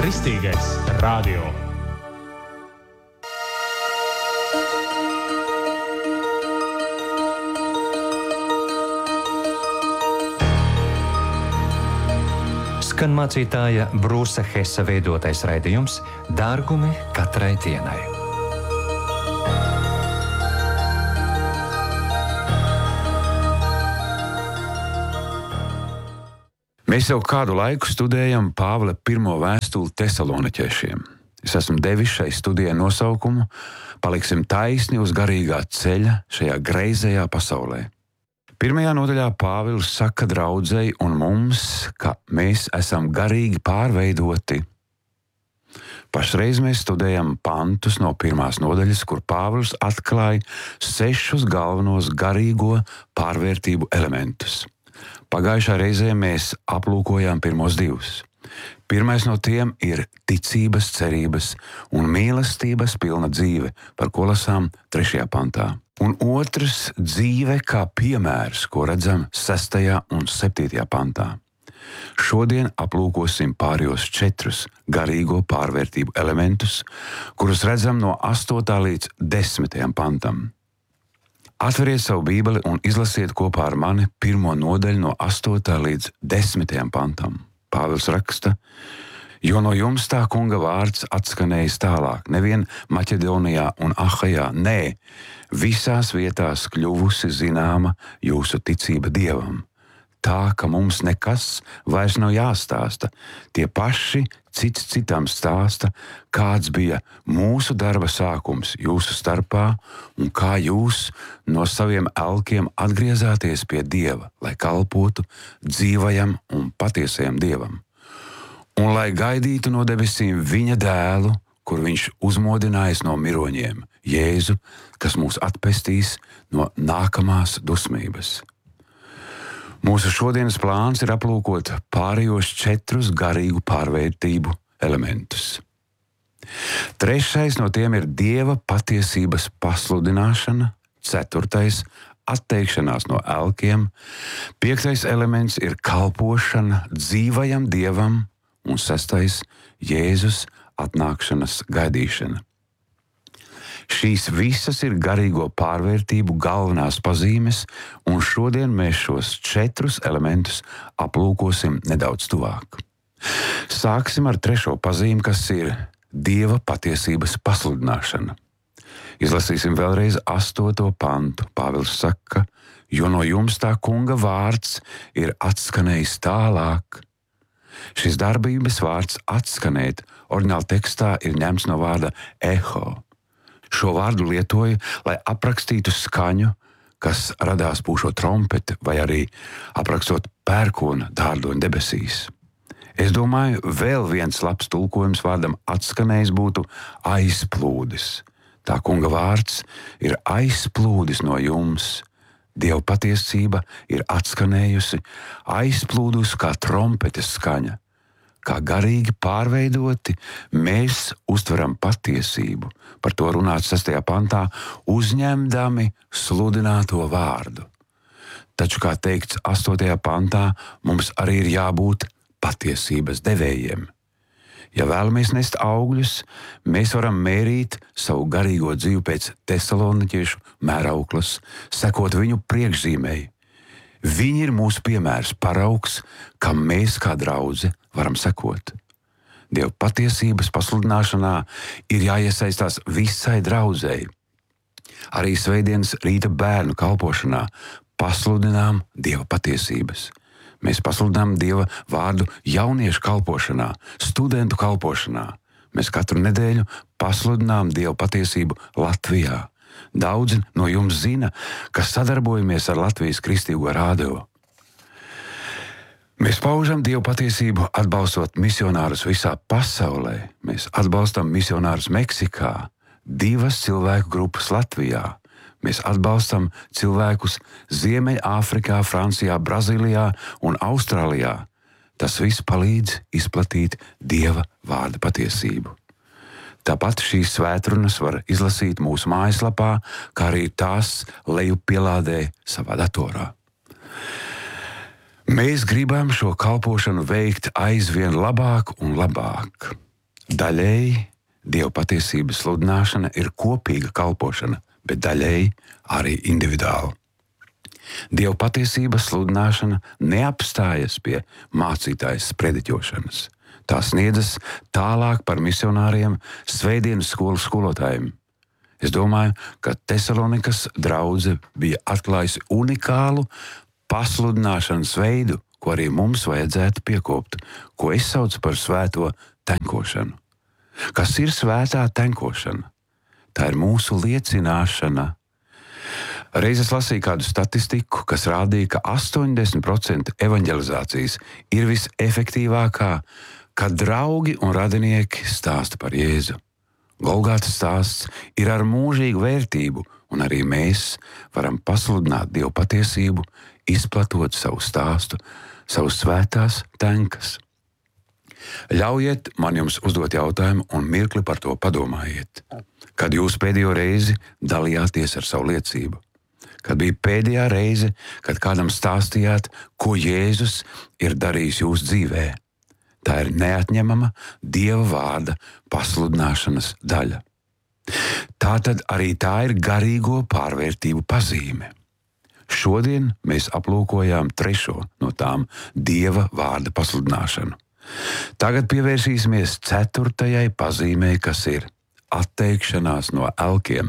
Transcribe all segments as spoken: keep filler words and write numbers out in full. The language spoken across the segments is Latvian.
Kristīgais radio. Skan mācītāja Brūsa Hesa veidotais raidījums Dārgumi katrai dienai. Mēs jau kādu laiku studējam Pāvila pirmo vēstuli Tesaloniķiešiem. Es esmu devis šai studijai nosaukumu Paliksim taisni uz garīgā ceļa šajā greizajā pasaulē. Pirmajā nodaļā Pāvils saka draudzei un mums, ka mēs esam garīgi pārveidoti. Pašreiz mēs studējam pantus no pirmās nodaļas, kur Pāvils atklāja sešus galvenos garīgo pārvērtību elementus. Pagājušā reizē mēs aplūkojām pirmos divus. Pirmais no tiem ir ticības, cerības un mīlestības pilna dzīve, par ko lasām trešajā pantā. Un otrs - dzīve kā piemērs, ko redzam sestajā un septītajā pantā. Šodien aplūkosim pārējos četrus garīgo pārvērtību elementus, kurus redzam no astotā līdz desmitajam pantam. Atveriet savu bībeli un izlasiet kopā ar mani pirmo nodaļu no astotā līdz desmitajam pantam. Pāvils raksta: Jo no jums tā kunga vārds atskanējis tālāk, nevien Maķedonijā un Ahajā, nē, visās vietās kļuvusi zināma jūsu ticība Dievam. Tā, ka mums nekas vairs nav jāstāsta, tie paši cits citam stāsta, kāds bija mūsu darba sākums jūsu starpā un kā jūs no saviem elkiem atgriezāties pie Dieva, lai kalpotu dzīvajam un patiesajam Dievam. Un lai gaidītu no debesīm viņa dēlu, kur viņš uzmodinājis no miroņiem, Jēzu, kas mūs atpestīs no nākamās dusmības. Mūsu šodienas plāns ir aplūkot pārējos četrus garīgu pārvērtību elementus. Trešais no tiem ir Dieva patiesības pasludināšana, ceturtais - atteikšanās no elkiem, piektais elements ir kalpošana dzīvajam Dievam un sestais - Jēzus atnākšanas gaidīšana. Šīs visas ir garīgo pārvērtību galvenās pazīmes, un šodien mēs šos četrus elementus aplūkosim nedaudz tuvāk. Sāksim ar trešo pazīmi, kas ir Dieva patiesības pasludināšana. Izlasīsim vēlreiz astoto pantu. Pāvils saka: Jo no jums tā kunga vārds ir atskanējis tālāk. Šis darbības vārds atskanēt oriģināla tekstā ir ņemts no vārda eho. Šo vārdu lietoja, lai aprakstītu skaņu, kas radās pūšot trompeti, vai arī aprakstot pērkona dārdoņu debesīs. Es domāju, vēl viens labs tulkojums vārdam atskanējis būtu aizplūdis. Tā kunga vārds ir aizplūdis no jums. Dieva patiesība ir atskanējusi, aizplūdus kā trompetes skaņa. Kā garīgi pārveidoti, mēs uztveram patiesību. Par to runāts sestajā pantā, uzņemdami sludināto vārdu. Taču, kā teikts astotajā pantā, mums arī ir jābūt patiesības devējiem. Ja vēlamies nest augļus, mēs varam mērīt savu garīgo dzīvi pēc tesaloniķiešu mērauklas, sekot viņu priekšzīmei. Viņi ir mūsu piemērs, paraugs, kam mēs kā draudze varam sekot. Dieva patiesības pasludināšanā ir jāiesaistās visai draudzei. Arī svētdienas rīta bērnu kalpošanā pasludinām Dieva patiesības. Mēs pasludinām Dieva vārdu jauniešu kalpošanā, studentu kalpošanā. Mēs katru nedēļu pasludinām Dieva patiesību Latvijā. Daudzi no jums zina, ka sadarbojamies ar Latvijas Kristīgo radio. Mēs paužam Dieva patiesību, atbalstot misionārus visā pasaulē. Mēs atbalstam misionārus Meksikā, divas cilvēku grupas Latvijā. Mēs atbalstam cilvēkus Ziemeļāfrikā, Francijā, Brazīlijā un Austrālijā. Tas viss palīdz izplatīt Dieva vārda patiesību. Tāpat šīs svētrunas var izlasīt mūsu mājaslapā, kā arī tās lejupielādē savā datorā. Mēs gribam šo kalpošanu veikt aizvien labāk un labāk. Daļēji Dieva patiesības sludināšana ir kopīga kalpošana, bet daļēji arī individuāla. Dieva patiesības sludināšana neapstājas pie mācītājas sprediķošanas. Tā sniedzas tālāk par misionāriem, svētdienas skolas skolotājiem. Es domāju, ka Tesalonikas draudze bija atklājusi unikālu pasludināšanas veidu, ko arī mums vajadzētu piekopt, ko es saucu par svēto tenkošanu. Kas ir svētā tenkošana? Tā ir mūsu liecināšana. Reiz es lasīju kādu statistiku, kas rādīja, ka astoņdesmit procenti evanģelizācijas ir visefektīvākā, kad draugi un radinieki stāsta par Jēzu. Golgātas stāsts ir ar mūžīgu vērtību, un arī mēs varam pasludināt Dievu patiesību, izplatot savu stāstu, savus svētās tenkas. Ļaujiet man jums uzdot jautājumu un mirkli par to padomājiet. Kad jūs pēdējo reizi dalījāties ar savu liecību? Kad bija pēdējā reize, kad kādam stāstījāt, ko Jēzus ir darījis jūsu dzīvē? Tā ir neatņemama Dieva vārda pasludināšanas daļa. Tā tad arī tā ir garīgo pārvērtību pazīme. Šodien mēs aplūkojām trešo no tām Dieva vārda pasludināšanu. Tagad pievērsīsimies ceturtajai pazīmei, kas ir atteikšanās no elkiem.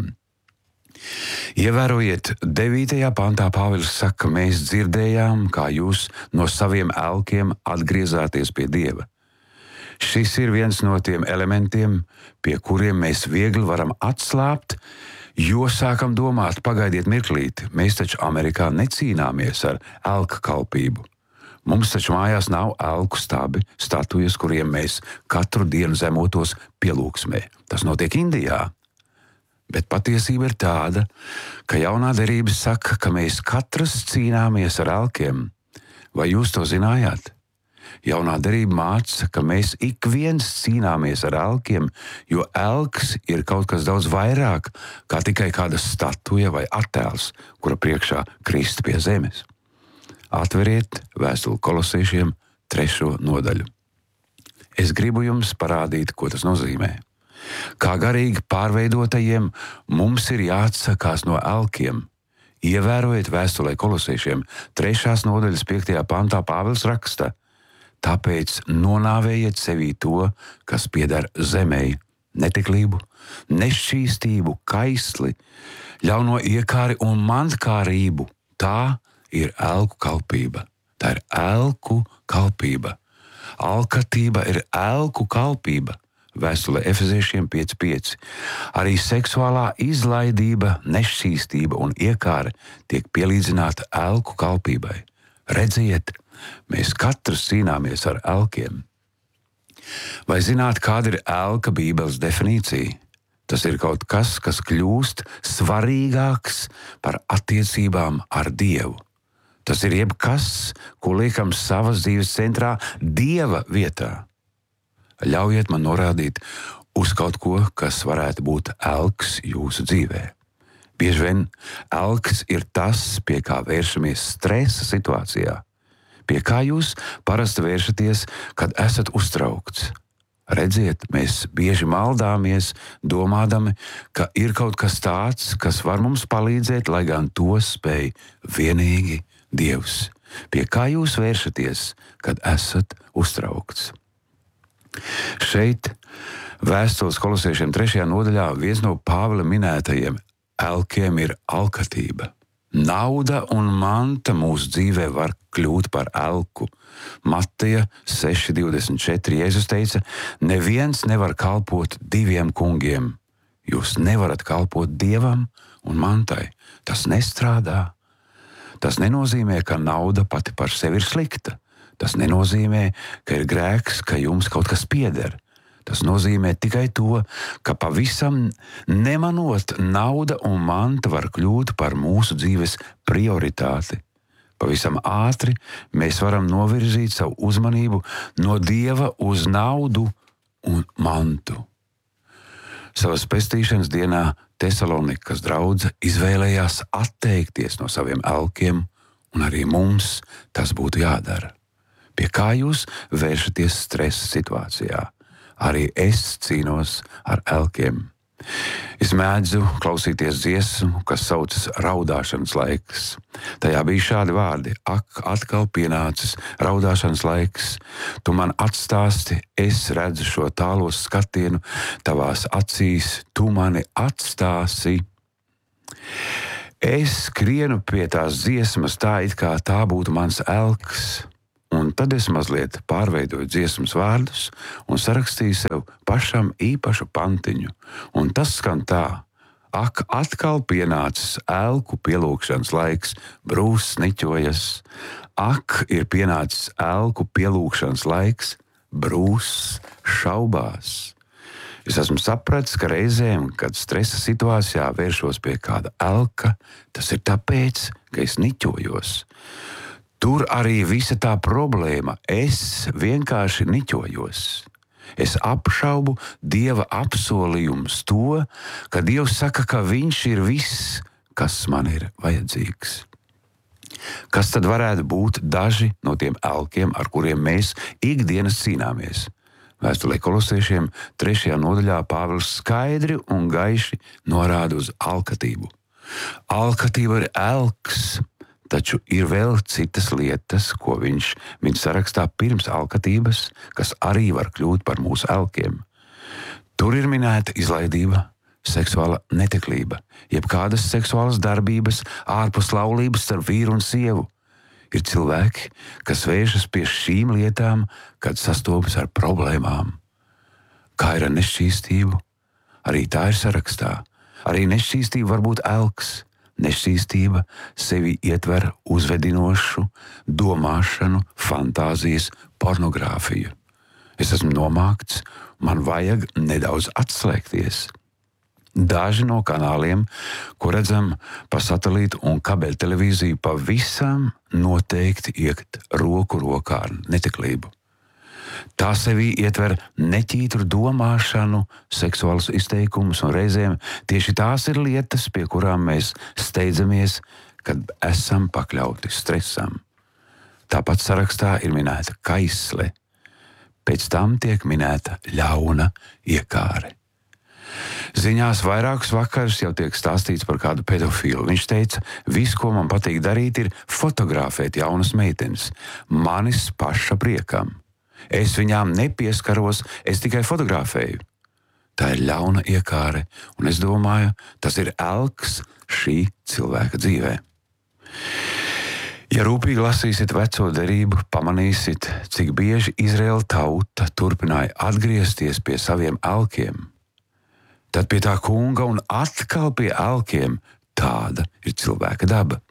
Ievērojiet, devītajā pantā Pāvils saka, mēs dzirdējām, kā jūs no saviem elkiem atgriezāties pie Dieva. Šis ir viens no tiem elementiem, pie kuriem mēs viegli varam atslābt, jo sākam domāt, pagaidiet mirklīti, mēs taču Amerikā necīnāmies ar elka kalpību. Mums taču mājās nav elku stabi, statujas, kuriem mēs katru dienu zemotos pielūgsmē. Tas notiek Indijā. Bet patiesība ir tāda, ka jaunā derība saka, ka mēs katrs cīnāmies ar elkiem. Vai jūs to zinājāt? Jaunā derība māca, ka mēs ik viens cīnāmies ar elkiem, jo elks ir kaut kas daudz vairāk kā tikai kāda statuja vai attēls, kura priekšā krist pie zemes. Atveriet vēstuli Kolosiešiem trešo nodaļu. Es gribu jums parādīt, ko tas nozīmē. Kā garīgi pārveidotajiem mums ir jāatsakās no elkiem. Ievērojiet vēstulē Kolosiešiem trešās nodaļas piektajā pantā Pāvils raksta: tāpēc nonāvējiet sevī to, kas pieder zemei, netiklību, nešķīstību, kaisli, ļauno iekāri un mantkārību. Tā ir elku kalpība. Tā ir elku kalpība. Alkatība ir elku kalpība. Vēstule Efeziešiem pieci pieci. Arī seksuālā izlaidība, nešķīstība un iekāre tiek pielīdzināta elku kalpībai. Redziet, mēs katrs cīnāmies ar elkiem. Vai zināt, kāda ir elka Bībeles definīcija? Tas ir kaut kas, kas kļūst svarīgāks par attiecībām ar Dievu. Tas ir jebkas, ko liekam savas dzīves centrā Dieva vietā. Ļaujiet man norādīt uz kaut ko, kas varētu būt elks jūsu dzīvē. Bieži vien elks ir tas, pie kā vēršamies stresa situācijā. Pie kā jūs parasti vēršaties, kad esat uztraukts? Redziet, mēs bieži maldāmies, domādami, ka ir kaut kas tāds, kas var mums palīdzēt, lai gan to spēj vienīgi Dievs. Pie kā jūs vēršaties, kad esat uztraukts? Šeit, vēstules Kolosiešiem trešajā nodaļā, viens no Pāvila minētajiem elkiem ir alkatība. Nauda un manta mūsu dzīvē var kļūt par elku. Mateja seši divdesmit četri Jēzus teica: neviens nevar kalpot diviem kungiem. Jūs nevarat kalpot Dievam un mantai. Tas nestrādā. Tas nenozīmē, ka nauda pati par sevi ir slikta. Tas nenozīmē, ka ir grēks, ka jums kaut kas pieder. Tas nozīmē tikai to, ka pavisam nemanot, nauda un manta var kļūt par mūsu dzīves prioritāti. Pavisam ātri mēs varam novirzīt savu uzmanību no Dieva uz naudu un mantu. Savas pestīšanas dienā Tesalonikas draudze izvēlējās atteikties no saviem elkiem, un arī mums tas būtu jādara. Pie kā jūs vēršaties stresa situācijā? Arī es cīnos ar elkiem. Es mēdzu klausīties dziesmu, kas saucas raudāšanas laiks. Tajā bija šādi vārdi: ak, atkal pienācis raudāšanas laiks. Tu man atstāsti, es redzu šo tālo skatienu tavās acīs, tu mani atstāsi. Es skrienu pie tās dziesmas tā, it kā tā būtu mans elks. Un tad es mazliet pārveidoju dziesmas vārdus un sarakstīju sev pašam īpašu pantiņu. Un tas skan tā: ak, atkal pienācis elku pielūgšanas laiks, brūss niķojas. Ak, ir pienācis elku pielūgšanas laiks, brūss šaubās. Es esmu sapratis, ka reizēm, kad stresa situācijā vēršos pie kāda elka, tas ir tāpēc, ka es niķojos. Tur arī visa tā problēma. Es vienkārši niķojos. Es apšaubu Dieva apsolījumus, to, ka Dievs saka, ka Viņš ir viss, kas man ir vajadzīgs. Kas tad varētu būt daži no tiem elkiem, ar kuriem mēs ikdienas cīnāmies? Vēstulē Kolosiešiem trešajā nodaļā Pāvils skaidri un gaiši norāda uz alkatību. Alkatība ir elks. Taču ir vēl citas lietas, ko viņš, viņš sarakstā pirms alkatības, kas arī var kļūt par mūsu elkiem. Tur ir minēta izlaidība, seksuāla neteklība, jeb kādas seksuālas darbības ārpus laulības starp vīru un sievu. Ir cilvēki, kas vēršas pie šīm lietām, kad sastopas ar problēmām. Kā ir ar nešķīstību? Arī tā ir sarakstā. Arī nešķīstība var būt elks. Nešķīstība sevi ietver uzvedinošu, domāšanu, fantāzijas, pornogrāfiju. Es esmu nomākts, man vajag nedaudz atslēgties. Daži no kanāliem, ko redzam pa satelītu un kabeļtelevīziju, pavisam noteikti iet roku rokā ar neteklību. Tā sevī ietver neķītru domāšanu, seksuālus izteikumus, un reizēm tieši tās ir lietas, pie kurām mēs steidzamies, kad esam pakļauti stresam. Tāpat sarakstā ir minēta kaisle. Pēc tam tiek minēta ļauna iekāre. Ziņās vairākus vakarus jau tiek stāstīts par kādu pedofilu. Viņš teica, viss, ko man patīk darīt, ir fotografēt jaunas meitenes, manis paša priekam. Es viņām nepieskaros, es tikai fotografēju. Tā ir ļauna iekāre, un es domāju, tas ir elks šī cilvēka dzīvē. Ja rūpīgi lasīsiet veco derību, pamanīsiet, cik bieži Izraēla tauta turpināja atgriezties pie saviem elkiem. Tad pie tā kunga un atkal pie elkiem. Tāda ir cilvēka daba.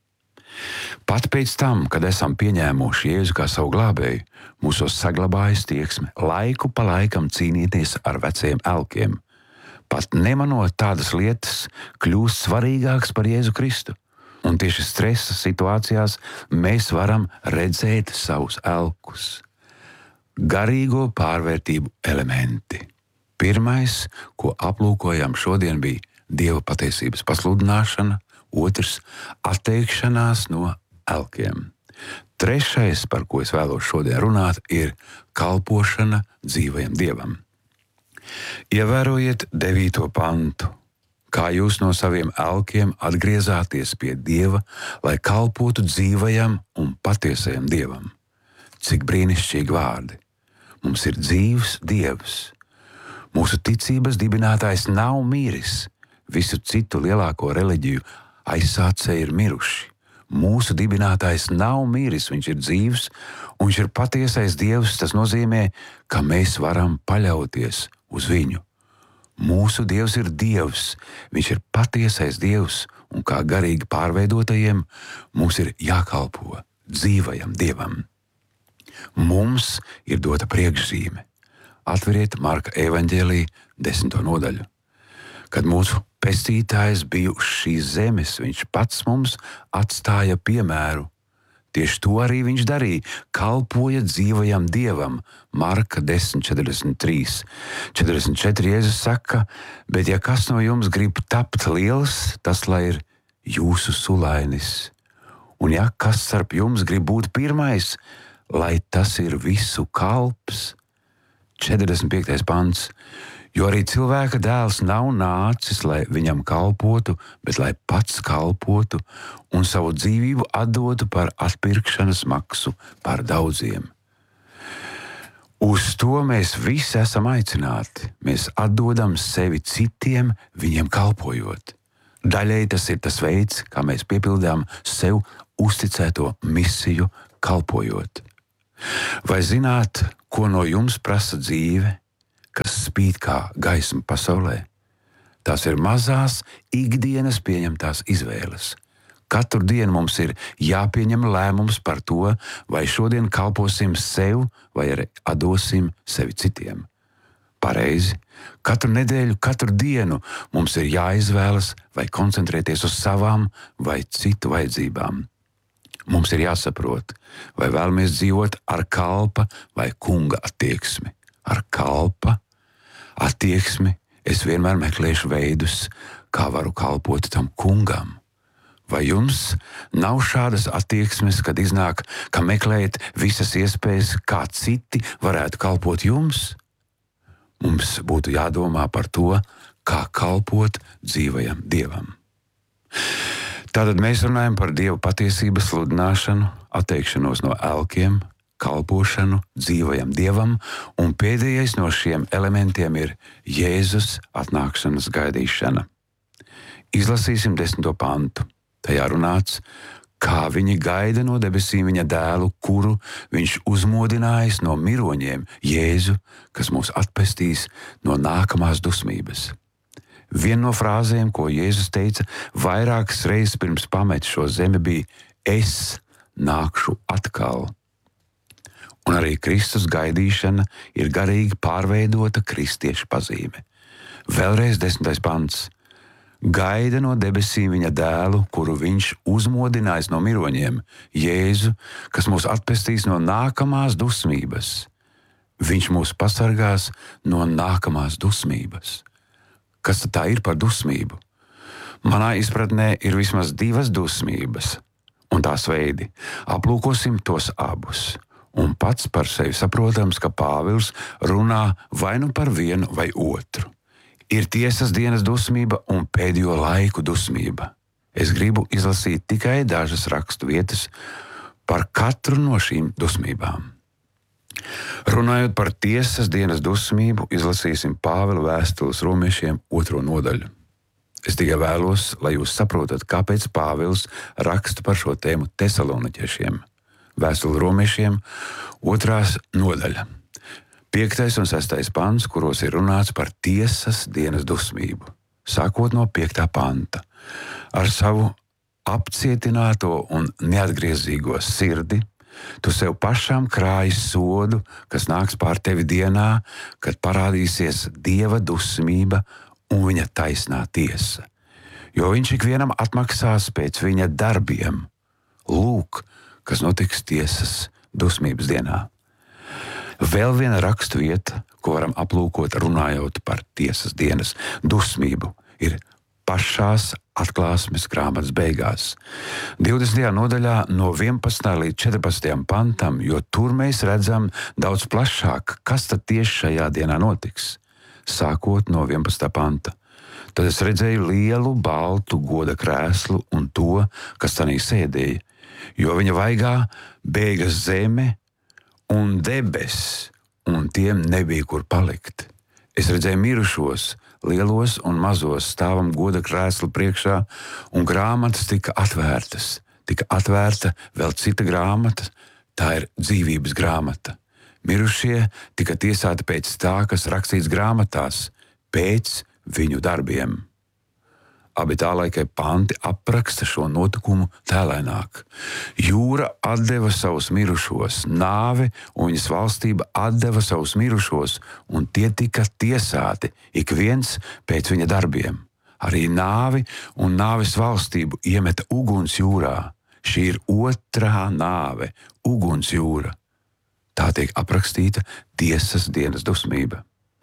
Pat pēc tam, kad esam pieņēmuši Jēzu kā savu glābēju, mūsos saglabājas tieksme laiku pa laikam cīnīties ar veciem elkiem. Pat nemanot tādas lietas, kļūst svarīgāks par Jēzu Kristu. Un tieši stresa situācijās mēs varam redzēt savus elkus. Garīgo pārvērtību elementi. Pirmais, ko aplūkojam šodien, bija Dieva patiesības pasludināšana, otrs – atteikšanās no elkiem. Trešais, par ko es vēlos šodien runāt, ir kalpošana dzīvajam Dievam. Ievērojiet devīto pantu. Kā jūs no saviem elkiem atgriezāties pie Dieva, lai kalpotu dzīvajam un patiesajam Dievam. Cik brīnišķīgi vārdi. Mums ir dzīvs Dievs. Mūsu ticības dibinātājs nav miris. Visu citu lielāko reliģiju aizsācēji ir miruši. Mūsu dibinātājs nav miris, viņš ir dzīvs, un viņš ir patiesais Dievs. Tas nozīmē, ka mēs varam paļauties uz viņu. Mūsu Dievs ir Dievs, viņš ir patiesais Dievs, un kā garīgi pārveidotajiem mums ir jākalpo dzīvajam Dievam. Mums ir dota priekšzīme. Atveriet Marka evaņģēlija desmito nodaļu. Kad mūsu pestītājs bija uz šīs zemes, viņš pats mums atstāja piemēru. Tieši to arī viņš darīja, kalpoja dzīvajam Dievam. Marka desmit, četrdesmit trīs. četrdesmit četri Jēzus saka, bet ja kas no jums grib tapt liels, tas lai ir jūsu sulainis. Un ja kas starp jums grib būt pirmais, lai tas ir visu kalps. četrdesmit piektais pants. Jo arī cilvēka dēls nav nācis, lai viņam kalpotu, bet lai pats kalpotu un savu dzīvību atdotu par atpirkšanas maksu par daudziem. Uz to mēs visi esam aicināti. Mēs atdodam sevi citiem, viņiem kalpojot. Daļēji tas ir tas veids, kā mēs piepildām sev uzticēto misiju kalpojot. Vai zināt, ko no jums prasa dzīve, kas spīd kā gaisma pasaulē? Tās ir mazās, ikdienas pieņemtās izvēles. Katru dienu mums ir jāpieņem lēmums par to, vai šodien kalposim sev, vai arī atdosim sevi citiem. Pareizi, katru nedēļu, katru dienu mums ir jāizvēlas, vai koncentrēties uz savām vai citu vajadzībām. Mums ir jāsaprot, vai vēlamies dzīvot ar kalpa vai kunga attieksmi. Ar kalpa attieksmi es vienmēr meklēšu veidus, kā varu kalpot tam kungam. Vai jums nav šādas attieksmes, kad iznāk, ka meklējat visas iespējas, kā citi varētu kalpot jums? Mums būtu jādomā par to, kā kalpot dzīvajam Dievam. Tātad mēs runājam par Dieva patiesības sludināšanu, atteikšanos no elkiem, kalpošanu dzīvajam Dievam, un pēdējais no šiem elementiem ir Jēzus atnākšanas gaidīšana. Izlasīsim desmito pantu. Tajā runāts, kā viņi gaida no debesīm viņa dēlu, kuru viņš uzmodinājis no miroņiem, Jēzu, kas mūs atpestīs no nākamās dusmības. Viena no frāzēm, ko Jēzus teica vairākas reizes pirms pamet šo zemi, bija: es nākšu atkal. Un arī Kristus gaidīšana ir garīgi pārveidota kristiešu pazīme. Vēlreiz desmitais pants. Gaida no debesīm viņa dēlu, kuru viņš uzmodinājis no miroņiem, Jēzu, kas mūs atpestīs no nākamās dusmības. Viņš mūs pasargās no nākamās dusmības. Kas tad tā ir par dusmību? Manā izpratnē ir vismaz divas dusmības, un tās veidi. Aplūkosim tos abus. Un pats par sevi saprotams, ka Pāvils runā vai nu par vienu vai otru. Ir tiesas dienas dusmība un pēdējo laiku dusmība. Es gribu izlasīt tikai dažas rakstu vietas par katru no šīm dusmībām. Runājot par tiesas dienas dusmību, izlasīsim Pāvila vēstules romiešiem otro nodaļu. Es tikai vēlos, lai jūs saprotat, kāpēc Pāvils raksta par šo tēmu tesaloniķiešiem. Vēstule romiešiem otrās nodaļa. Piektais un sestais pants, kuros ir runāts par tiesas dienas dusmību. Sākot no piektā panta. Ar savu apcietināto un neatgriezīgo sirdi tu sev pašām krāji sodu, kas nāks pār tevi dienā, kad parādīsies Dieva dusmība un viņa taisnā tiesa. Jo viņš ikvienam atmaksās pēc viņa darbiem. Lūk, kas notiks tiesas dusmības dienā. Vēl viena rakstu vieta, ko varam aplūkot runājot par tiesas dienas dusmību, ir pašās atklāsmes grāmatas beigās. divdesmitajā nodaļā no vienpadsmitā līdz četrpadsmitajam pantam, jo tur mēs redzam daudz plašāk, kas tad tieši šajā dienā notiks. Sākot no vienpadsmitā panta. Tad es redzēju lielu, baltu goda krēslu un to, kas tanī sēdēja, jo viņa vaigā bēga zeme un debes, un tiem nebija kur palikt. Es redzēju mirušos, lielos un mazos stāvam goda krēslu priekšā, un grāmatas tika atvērtas. Tika atvērta vēl cita grāmata, tā ir dzīvības grāmata. Mirušie tika tiesāti pēc tā, kas rakstīts grāmatās, pēc viņu darbiem. Abi tā laikai panti apraksta šo notikumu tēlēnāk. Jūra atdeva savus mirušos, nāve un viņas valstība atdeva savus mirušos, un tie tika tiesāti, ik viens pēc viņa darbiem. Arī nāvi un nāves valstību iemeta uguns jūrā. Šī ir otrā nāve, uguns jūra. Tā tiek aprakstīta tiesas dienas dusmība.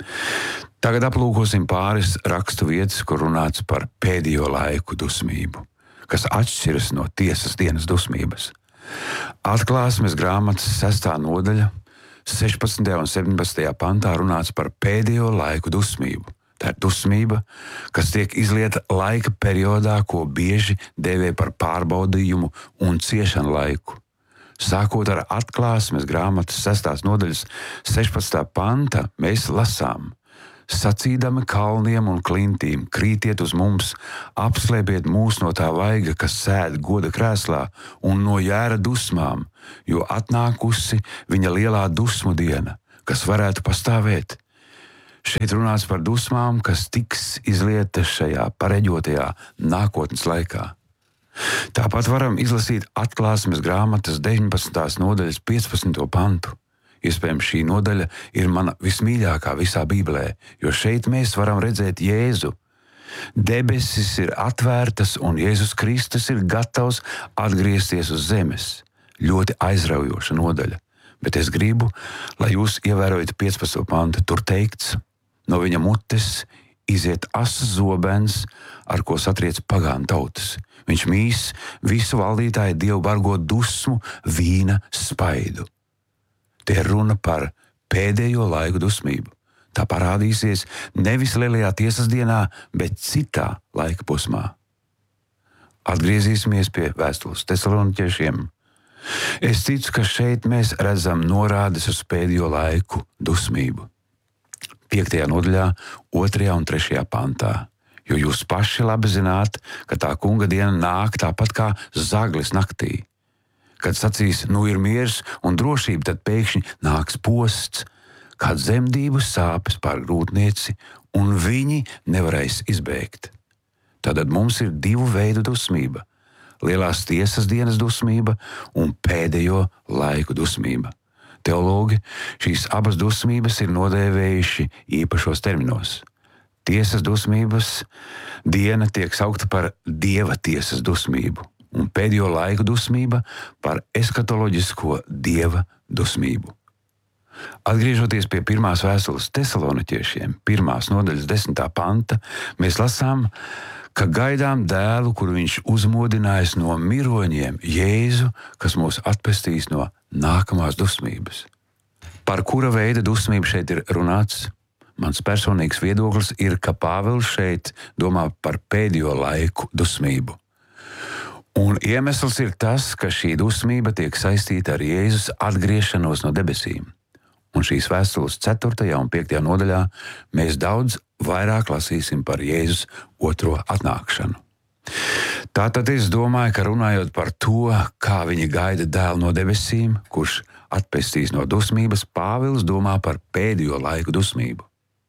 Tagad aplūkosim pāris rakstu vietas, kur runāts par pēdējo laiku dusmību, kas atšķiras no tiesas dienas dusmības. Atklāsmes grāmatas sestā nodaļa, sešpadsmitajā un septiņpadsmitajā pantā runāts par pēdējo laiku dusmību. Tā ir dusmība, kas tiek izlieta laika periodā, ko bieži dēvē par pārbaudījumu un ciešanu laiku. Sākot ar Atklāsmes grāmatas sestās nodaļas sešpadsmitā panta, mēs lasām: sacīdami kalniem un klintīm, krītiet uz mums, apslēpiet mūs no tā vaiga, kas sēd goda krēslā, un no jēra dusmām, jo atnākusi viņa lielā dusmu diena, kas varētu pastāvēt. Šeit runāts par dusmām, kas tiks izlietas šajā pareģotajā nākotnes laikā. Tāpat varam izlasīt Atklāsmes grāmatas deviņpadsmitās nodaļas piecpadsmito pantu. Iespējams, šī nodaļa ir mana vismīļākā visā Bībelē, jo šeit mēs varam redzēt Jēzu. Debesis ir atvērtas un Jēzus Kristus ir gatavs atgriezties uz zemes. Ļoti aizraujoša nodaļa, bet es gribu, lai jūs ievērojat piecpadsmito pantu. Tur teikts: no viņa mutes iziet asas zobens, ar ko satriec pagānu tautas. Viņš mīs visu valdītāju dievu bargo dusmu vīna spaidu. Te ir runa par pēdējo laiku dusmību. Tā parādīsies nevis lielajā tiesas dienā, bet citā laika posmā. Atgriezīsimies pie vēstules Tesaloniķiešiem. Es ticu, ka šeit mēs redzam norādes uz pēdējo laiku dusmību. piektajā nodaļā, otrajā un trešajā pantā. Jo jūs paši labi zināt, ka tā kunga diena nāk tāpat kā zaglis naktī. Kad sacīs, nu ir miers un drošība, tad pēkšņi nāks posts, kā dzemdību sāpes pār grūtnieci, un viņi nevarēs izbēgt. Tātad mums ir divu veidu dusmība - lielās tiesas dienas dusmība un pēdējo laiku dusmība. Teologi šīs abas dusmības ir nodēvējuši īpašos terminos. Tiesas dusmības diena tiek saukta par dieva tiesas dusmību, un pēdējo laiku dusmība par eskatoloģisko dieva dusmību. Atgriežoties pie pirmās vēstules Tesaloniķiešiem, pirmās nodaļas desmitā panta, mēs lasām, ka gaidām dēlu, kuru viņš uzmodinājis no miroņiem, Jēzu, kas mūs atpestīs no nākamās dusmības. Par kura veida dusmību šeit ir runāts? Mans personīgs viedoklis ir, ka Pāvils šeit domā par pēdējo laiku dusmību. Un iemesls ir tas, ka šī dusmība tiek saistīta ar Jēzus atgriešanos no debesīm. Un šīs vēstules ceturtajā un piektajā nodaļā mēs daudz vairāk lasīsim par Jēzus otro atnākšanu. Tātad es domāju, ka runājot par to, kā viņi gaida dēlu no debesīm, kurš atpestīs no dusmības, Pāvils domā par pēdējo laiku dusmību.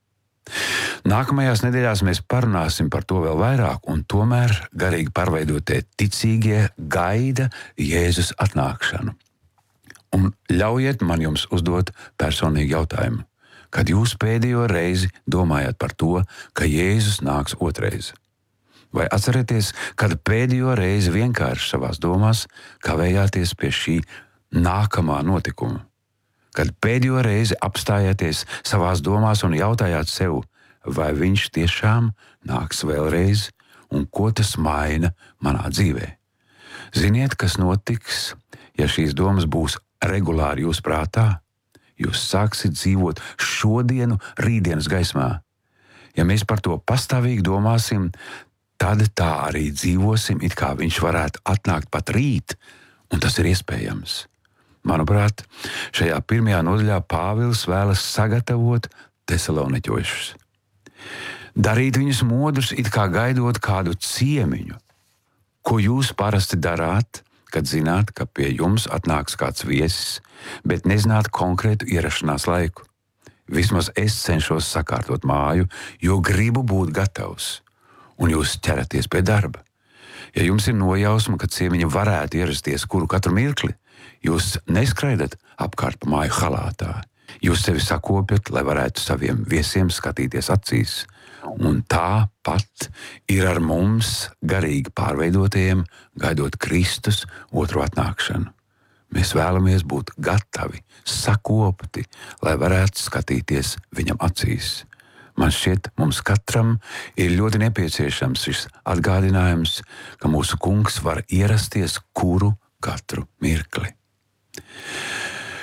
Nākamajās nedēļās mēs parunāsim par to vēl vairāk, un tomēr garīgi pārveidotie ticīgie gaida Jēzus atnākšanu. Un ļaujiet man jums uzdot personīgu jautājumu. Kad jūs pēdējo reizi domājat par to, ka Jēzus nāks otrais? Vai atcerieties, kad pēdējo reizi vienkārši savās domās kavējāties pie šī nākamā notikuma? Kad pēdējo reizi apstājāties savās domās un jautājāt sev, vai viņš tiešām nāks vēlreiz un ko tas maina manā dzīvē? Ziniet, kas notiks, ja šīs domas būs regulāri jūsu prātā? Jūs sāksiet dzīvot šodienu, rītdienas gaismā. Ja mēs par to pastāvīgi domāsim, tad tā arī dzīvosim, it kā viņš varētu atnākt pat rīt, un tas ir iespējams. Manuprāt, šajā pirmajā nodaļā Pāvils vēlas sagatavot tesaloniķošus. Darīt viņus modrus, it kā gaidot kādu ciemiņu. Ko jūs parasti darāt, kad zināt, ka pie jums atnāks kāds viesis, bet nezināt konkrētu ierašanās laiku? Vismaz es cenšos sakārtot māju, jo gribu būt gatavs, un jūs ķeraties pie darba. Ja jums ir nojausma, ka ciemiņi varētu ierasties kuru katru mirkli, jūs neskraidat apkārt pa māju halātā. Jūs sevi sakopjat, lai varētu saviem viesiem skatīties acīs. Un tāpat ir ar mums garīgi pārveidotajiem, gaidot Kristus otro atnākšanu. Mēs vēlamies būt gatavi, sakopti, lai varētu skatīties viņam acīs. Man šķiet, mums katram ir ļoti nepieciešams šis atgādinājums, ka mūsu kungs var ierasties kuru katru mirkli.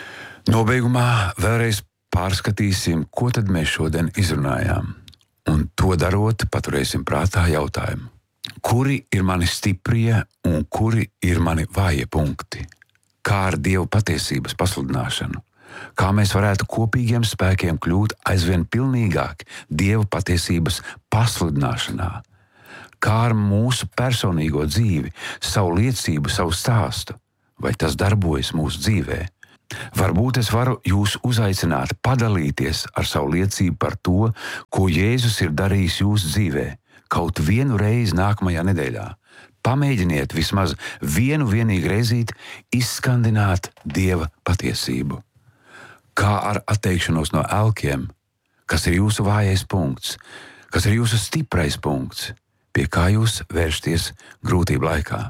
Nobeigumā vēlreiz pārskatīsim, ko tad mēs šodien izrunājām. Un to darot, paturēsim prātā jautājumu. Kuri ir mani stiprie un kuri ir mani vājie punkti? Kā ar Dieva patiesības pasludināšanu? Kā mēs varētu kopīgiem spēkiem kļūt aizvien pilnīgāk Dieva patiesības pasludināšanā? Kā ar mūsu personīgo dzīvi, savu liecību, savu stāstu? Vai tas darbojas mūsu dzīvē? Varbūt es varu jūs uzaicināt padalīties ar savu liecību par to, ko Jēzus ir darījis jūsu dzīvē, kaut vienu reizi nākamajā nedēļā. Pamēģiniet vismaz vienu vienīgu reizīti izskandināt Dieva patiesību. Kā ar atteikšanos no elkiem, kas ir jūsu vājais punkts, kas ir jūsu stiprais punkts, pie kā jūs vērsties grūtību laikā.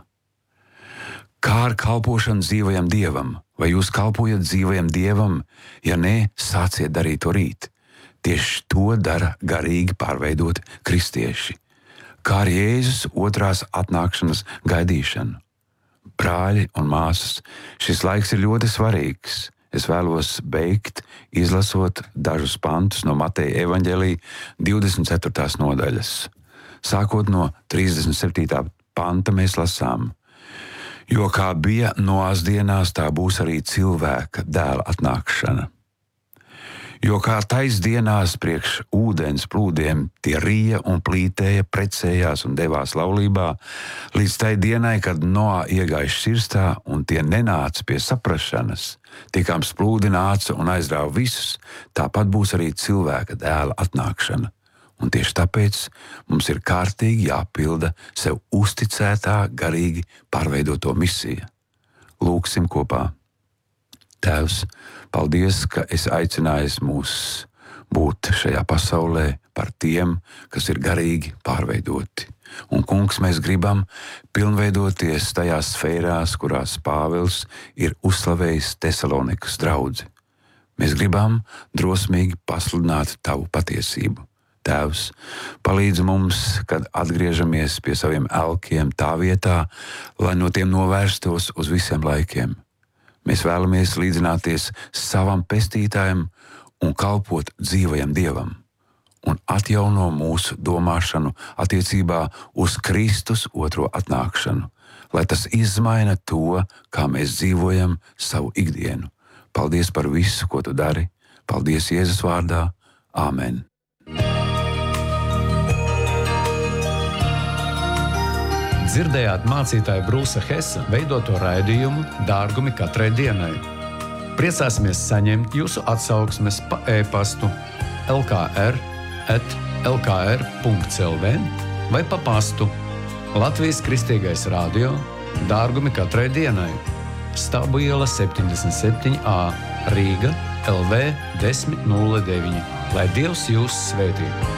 Kā ar kalpošanu dzīvajam Dievam? Vai jūs kalpojat dzīvajam Dievam? Ja nē, sāciet darīt to rīt. Tieši to dara garīgi pārveidoti kristieši. Kā ar Jēzus otrās atnākšanas gaidīšanu? Brāļi un māsas, šis laiks ir ļoti svarīgs. Es vēlos beigt, izlasot dažus pantus no Mateja evaņģēlija divdesmit ceturtās nodaļas. Sākot no trīsdesmit septītā panta mēs lasām. Jo kā bija Noās dienās, tā būs arī cilvēka dēla atnākšana. Jo kā tais dienās priekš ūdens plūdiem tie rija un plītēja, precējās un devās laulībā, līdz tai dienai, kad Noā iegāja šķirstā un tie nenāca pie saprašanas, tikams plūdi nāca un aizrāva visus, tāpat būs arī cilvēka dēla atnākšana. Un tieši tāpēc mums ir kārtīgi jāpilda sev uzticētā, garīgi pārveidoto misija. Lūksim kopā. Tēvs, paldies, ka esi aicinājis mūs būt šajā pasaulē par tiem, kas ir garīgi pārveidoti. Un, kungs, mēs gribam pilnveidoties tajās sfērās, kurās Pāvils ir uzslavējis Tesalonikas draudzi. Mēs gribam drosmīgi pasludināt tavu patiesību. Tēvs, palīdz mums, kad atgriežamies pie saviem elkiem tā vietā, lai no tiem novērstos uz visiem laikiem. Mēs vēlamies līdzināties savam pestītājam un kalpot dzīvajam Dievam, un atjauno mūsu domāšanu attiecībā uz Kristus otro atnākšanu, lai tas izmaina to, kā mēs dzīvojam savu ikdienu. Paldies par visu, ko tu dari. Paldies Jēzus vārdā. Āmen. Dzirdējāt mācītāja Brūsa Hesa veidoto raidījumu Dārgumi katrai dienai. Priecāsimies saņemt jūsu atsauksmes pa e-pastu l k r at l k r punkt c l v vai pa pastu Latvijas Kristīgais radio Dārgumi katrai dienai. Stabu iela septiņdesmit septiņi A, Rīga, L V desmit nulle deviņi. Lai Dievs jūs svētī!